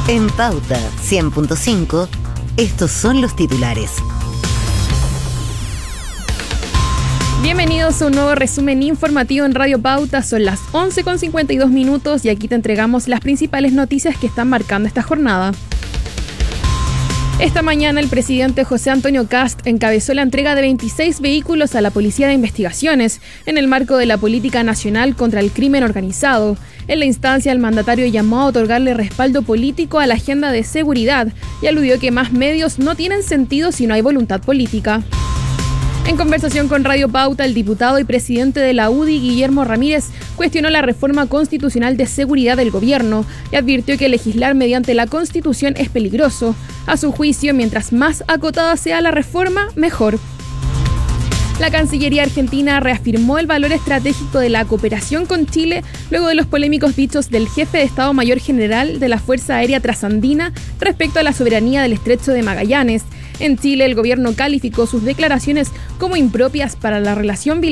En Pauta 100.5, estos son los titulares. Bienvenidos a un nuevo resumen informativo en Radio Pauta. Son las 11:52 y aquí te entregamos las principales noticias que están marcando esta jornada. Esta mañana el presidente José Antonio Kast encabezó la entrega de 26 vehículos a la Policía de Investigaciones en el marco de la Política Nacional contra el Crimen Organizado. En la instancia, el mandatario llamó a otorgarle respaldo político a la agenda de seguridad y aludió que más medios no tienen sentido si no hay voluntad política. En conversación con Radio Pauta, el diputado y presidente de la UDI, Guillermo Ramírez, cuestionó la reforma constitucional de seguridad del gobierno y advirtió que legislar mediante la Constitución es peligroso. A su juicio, mientras más acotada sea la reforma, mejor. La Cancillería argentina reafirmó el valor estratégico de la cooperación con Chile luego de los polémicos dichos del jefe de Estado Mayor General de la Fuerza Aérea Trasandina respecto a la soberanía del Estrecho de Magallanes. En Chile, el gobierno calificó sus declaraciones como impropias para la relación bilateral